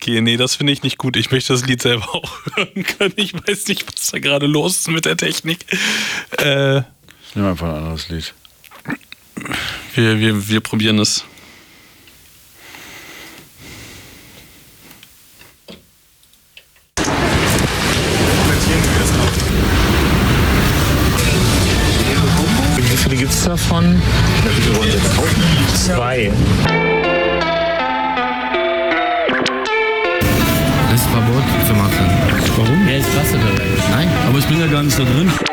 Okay, nee, das finde ich nicht gut. Ich möchte das Lied selber auch hören können. Ich weiß nicht, was da gerade los ist mit der Technik. Nimm einfach ein anderes Lied. Wir probieren es. Wie viele gibt es davon? 2. Das ist Verbot zu machen. Warum? Ja, ist Wasser dabei. Nein. Aber ich bin ja gar nicht da drin.